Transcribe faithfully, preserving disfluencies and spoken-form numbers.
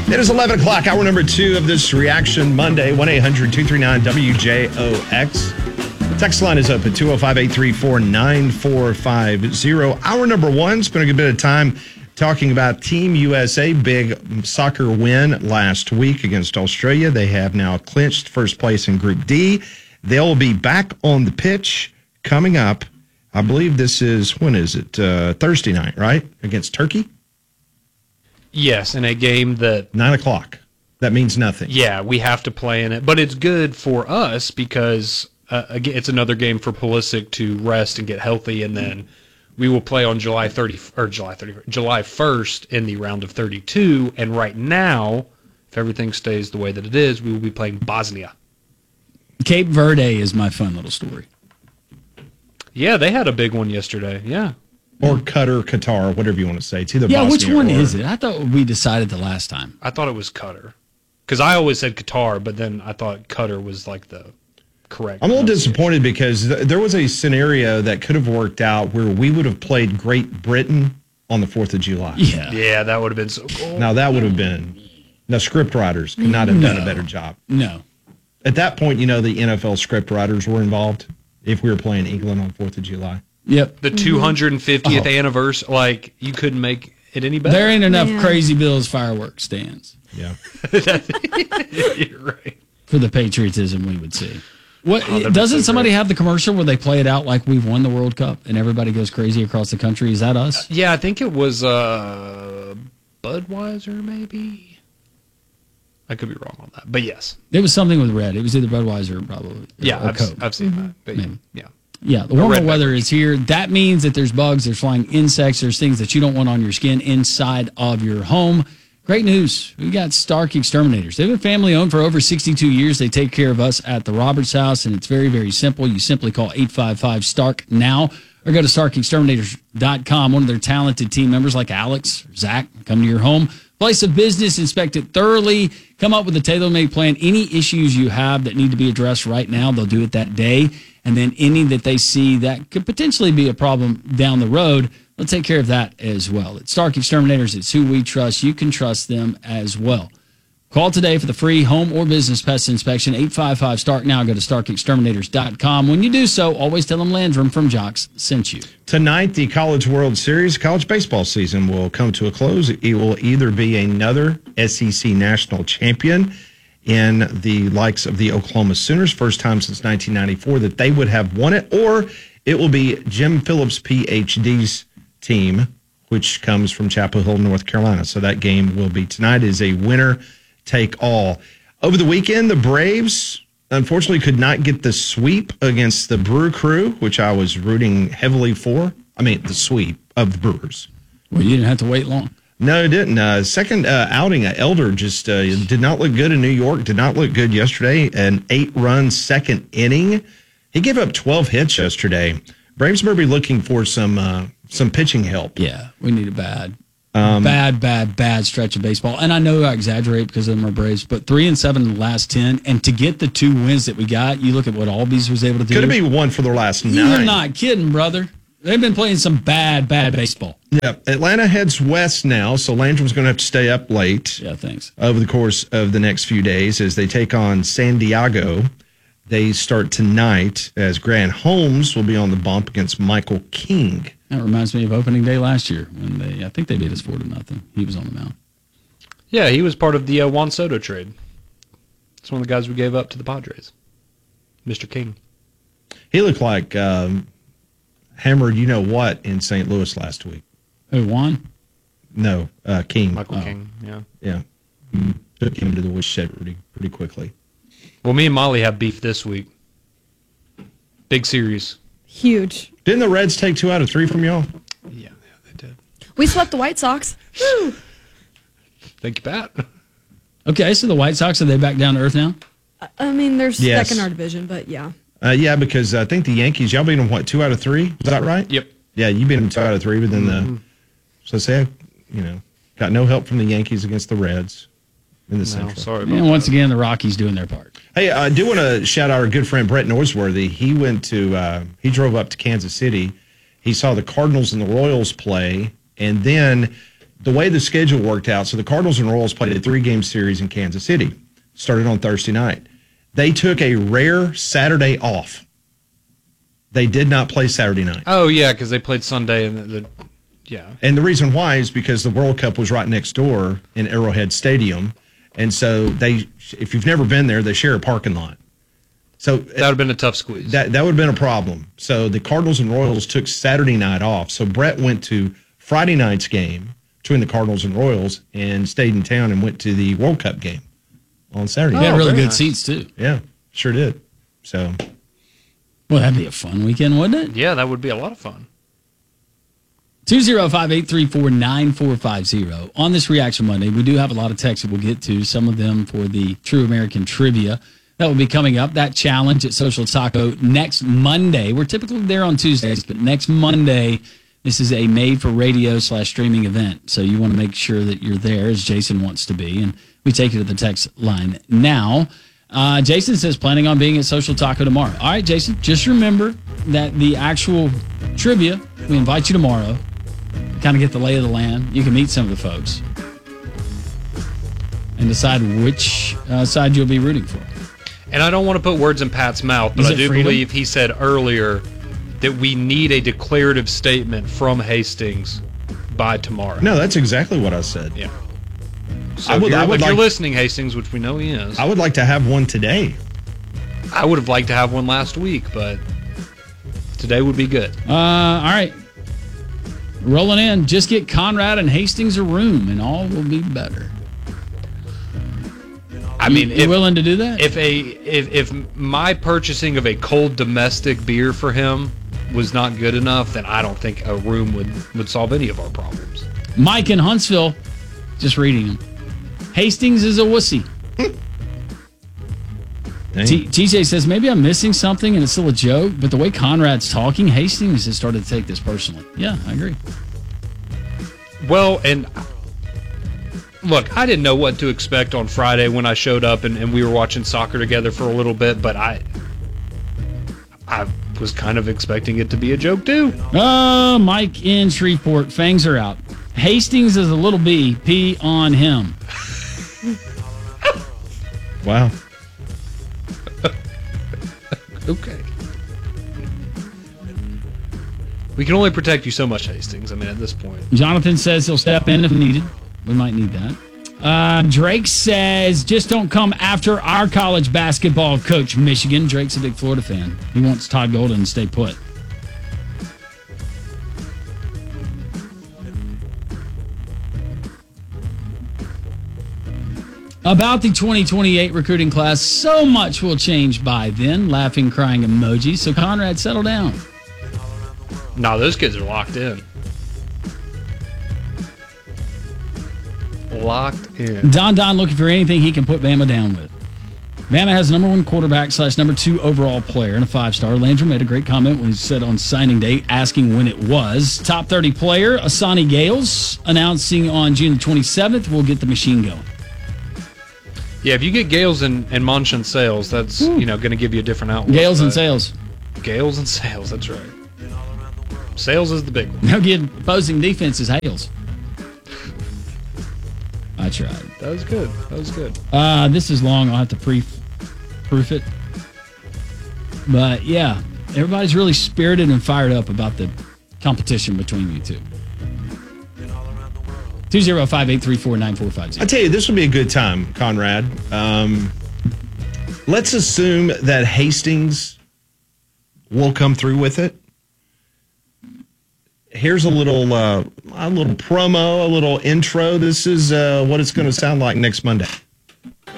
It is eleven o'clock, hour number two of this Reaction Monday, one eight hundred two three nine W J O X. Text line is open, two oh five, eight three four, nine four five zero. Hour number one, spent a good bit of time talking about Team U S A, big soccer win last week against Australia. They have now clinched first place in Group D. They'll be back on the pitch coming up. I believe this is, when is it? Uh, Thursday night, right? Against Turkey? Yes, in a game that... Nine o'clock. That means nothing. Yeah, we have to play in it. But it's good for us because uh, again, it's another game for Pulisic to rest and get healthy, and then we will play on July thirtieth, or July thirtieth, July first in the round of thirty-two. And right now, if everything stays the way that it is, we will be playing Bosnia. Cape Verde is my fun little story. Yeah, they had a big one yesterday. Yeah. Or Qatar, Qatar, whatever you want to say. It's either yeah, Bosnia which one or, is it? I thought we decided the last time. I thought it was Qatar. Because I always said Qatar, but then I thought Qatar was like the correct. I'm a little disappointed because th- there was a scenario that could have worked out where we would have played Great Britain on the fourth of July. Yeah. Yeah, that would have been so cool. Now, that would have been... Now, script writers could not have no. done a better job. No. At that point, you know, the N F L script writers were involved if we were playing England on fourth of July. Yep. The two hundred fiftieth Oh. anniversary, like, you couldn't make it any better. There ain't enough Yeah. Crazy Bill's fireworks stands Yeah. You're right. for the patriotism we would see. What Oh, that'd be doesn't so somebody great. have the commercial where they play it out like we've won the World Cup and everybody goes crazy across the country? Is that us? Yeah, I think it was uh, Budweiser, maybe. I could be wrong on that, but yes. It was something with red. It was either Budweiser probably. Yeah, or I've, Coke. I've seen that. But Maybe. yeah. Yeah, the A warmer red weather is here. That means that there's bugs, there's flying insects, there's things that you don't want on your skin inside of your home. Great news. We got Stark Exterminators. They've been family owned for over sixty-two years. They take care of us at the Roberts House, and it's very, very simple. You simply call eight five five STARK now or go to stark exterminators dot com. One of their talented team members like Alex or Zach come to your home, place of business, inspect it thoroughly, come up with a tailor-made plan. Any issues you have that need to be addressed right now, they'll do it that day. And then any that they see that could potentially be a problem down the road, they'll take care of that as well. It's Stark Exterminators. It's who we trust. You can trust them as well. Call today for the free home or business pest inspection, eight five five STARK now. Go to stark exterminators dot com. When you do so, always tell them Landrum from Jocks sent you. Tonight, the College World Series, college baseball season will come to a close. It will either be another S E C national champion in the likes of the Oklahoma Sooners, first time since nineteen ninety-four that they would have won it, or it will be Jim Phillips' P H D's team, which comes from Chapel Hill, North Carolina. So that game will be tonight. It is a winner take all. Over the weekend, the Braves unfortunately could not get the sweep against the Brew Crew, which I was rooting heavily for. I mean, the sweep of the Brewers. Well, you didn't have to wait long. No, it didn't. Uh, second uh, outing, uh, Elder just uh, did not look good in New York, did not look good yesterday. An eight-run second inning. He gave up twelve hits yesterday. Braves may be looking for some uh, some pitching help. Yeah, we need a bad, um, bad, bad, bad stretch of baseball. And I know I exaggerate because of them are Braves, but three and seven in the last ten. And to get the two wins that we got, you look at what Albies was able to do. Could have been one for their last nine. You're not kidding, brother. They've been playing some bad, bad baseball. Yeah, Atlanta heads west now, so Landrum's going to have to stay up late. Yeah, thanks. Over the course of the next few days as they take on San Diego. They start tonight as Grant Holmes will be on the bump against Michael King. That reminds me of opening day last year when they, I think they beat us four to nothing. He was on the mound. Yeah, he was part of the uh, Juan Soto trade. It's one of the guys we gave up to the Padres, Mister King. He looked like um, hammered you know what in Saint Louis last week. Who won? No, uh, King. Michael Oh. King, yeah. Yeah. He took him to the woodshed pretty, pretty quickly. Well, me and Molly have beef this week. Big series. Huge. Didn't the Reds take two out of three from y'all? Yeah, they did. We swept the White Sox. Woo! Thank you, Pat. Okay, so the White Sox, are they back down to earth now? I mean, they're Yes. stuck in our division, but yeah. Uh, yeah, because I think the Yankees, y'all beat them, what, two out of three? Is that right? Yep. Yeah, you beat them two out of three, but then Mm-hmm. the, so say, you know, got no help from the Yankees against the Reds in the No, Central. sorry about And once that. again, the Rockies doing their part. Hey, I do want to shout out our good friend Brett Norsworthy. He went to, uh, he drove up to Kansas City. He saw the Cardinals and the Royals play, and then the way the schedule worked out, so the Cardinals and Royals played a three-game series in Kansas City. Started on Thursday night. They took a rare Saturday off. They did not play Saturday night. Oh, yeah, because they played Sunday. and the, the Yeah. And the reason why is because the World Cup was right next door in Arrowhead Stadium. And so they, if you've never been there, they share a parking lot. So that would have been a tough squeeze. That that would have been a problem. So the Cardinals and Royals took Saturday night off. So Brett went to Friday night's game between the Cardinals and Royals and stayed in town and went to the World Cup game on Saturday. You had Oh, really very good nice. seats, too. Yeah, sure did. So, Well, that'd be a fun weekend, wouldn't it? Yeah, that would be a lot of fun. two oh five, eight three four, nine four five zero. On this Reaction Monday, we do have a lot of texts that we'll get to, some of them for the True American Trivia. That will be coming up. That challenge at Social Taco next Monday. We're typically there on Tuesdays, but next Monday, this is a made-for-radio slash streaming event. So you want to make sure that you're there, as Jason wants to be. And we take it to the text line now. Uh, Jason says, planning on being at Social Taco tomorrow. All right, Jason, just remember that the actual trivia, we invite you tomorrow. Kind of get the lay of the land. You can meet some of the folks and decide which uh, side you'll be rooting for. And I don't want to put words in Pat's mouth, but Is I it do freedom? believe he said earlier that we need a declarative statement from Hastings by tomorrow. no, that's exactly what I said. Yeah. So I would- if, you're, I would if you're like- listening, Hastings, which we know he is, I would like to have one today. I would have liked to have one last week, but today would be good. Uh, all right. Rolling in. Just get Conrad and Hastings a room, and all will be better. I mean, you, you if, willing to do that? if a if if my purchasing of a cold domestic beer for him was not good enough, then I don't think a room would, would solve any of our problems. Mike in Huntsville, just reading him. Hastings is a wussy. Dang. T- TJ says, maybe I'm missing something and it's still a joke, but the way Conrad's talking, Hastings has started to take this personally. Yeah, I agree. Well, and look, I didn't know what to expect on Friday when I showed up and, and we were watching soccer together for a little bit, but I I was kind of expecting it to be a joke too. Uh, Mike in Shreveport, fangs are out. Hastings is a little bee, pee on him. Wow. Okay. We can only protect you so much, Hastings. I mean, at this point. Jonathan says he'll step in if needed. We might need that. Uh, Drake says, just don't come after our college basketball coach, Michigan. Drake's a big Florida fan. He wants Todd Golden to stay put. About the twenty twenty-eight recruiting class, so much will change by then. Laughing, crying emoji. So, Conrad, settle down. Nah, those kids are locked in. Locked in. Don Don looking for anything he can put Bama down with. Bama has number one quarterback slash number two overall player and a five-star. Landry made a great comment when he said on signing day, asking when it was. Top thirty player, Asani Gales, announcing on June twenty-seventh, we'll get the machine going. Yeah, if you get Gales and, and Monson Sales, that's you know going to give you a different outlook. Gales and but- Sales. Gales and Sales, that's right. Sales is the big one. Now get opposing defenses Hales. I tried. That was good. That was good. Uh, this is long. I'll have to pre proof it. But yeah, everybody's really spirited and fired up about the competition between you two. two oh five, eight three four, nine four five I zero. tell you, this will be a good time, Conrad. Um, let's assume that Hastings will come through with it. Here's a little, uh, a little promo, a little intro. This is uh, what it's going to sound like next Monday.